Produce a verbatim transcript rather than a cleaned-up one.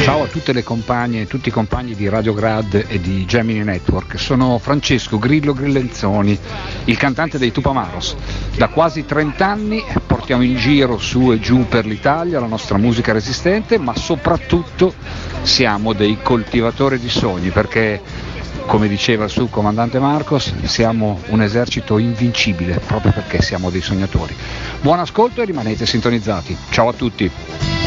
Ciao a tutte le compagne e tutti i compagni di Radio Grad e di Gemini Network. Sono Francesco Grillo Grillenzoni, il cantante dei Tupamaros. Da quasi trenta anni portiamo in giro su e giù per l'Italia la nostra musica resistente, ma soprattutto siamo dei coltivatori di sogni, perché, come diceva il subcomandante Marcos, siamo un esercito invincibile proprio perché siamo dei sognatori. Buon ascolto e rimanete sintonizzati. Ciao a tutti.